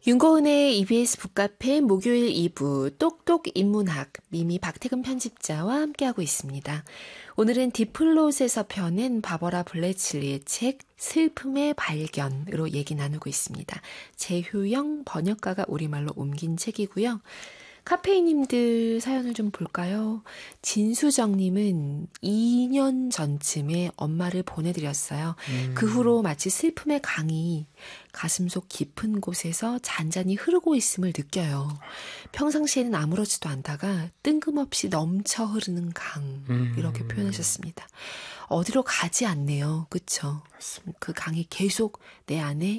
윤고은의 EBS 북카페 목요일 2부 똑똑 인문학 미미 박태근 편집자와 함께하고 있습니다. 오늘은 디플롯에서 펴낸 바버라 블레칠리의 책 슬픔의 발견으로 얘기 나누고 있습니다. 재효영 번역가가 우리말로 옮긴 책이고요. 카페이님들 사연을 좀 볼까요? 진수정님은 2년 전쯤에 엄마를 보내드렸어요. 그 후로 마치 슬픔의 강이 가슴속 깊은 곳에서 잔잔히 흐르고 있음을 느껴요. 평상시에는 아무렇지도 않다가 뜬금없이 넘쳐 흐르는 강 이렇게 표현하셨습니다. 어디로 가지 않네요. 그쵸? 그 강이 계속 내 안에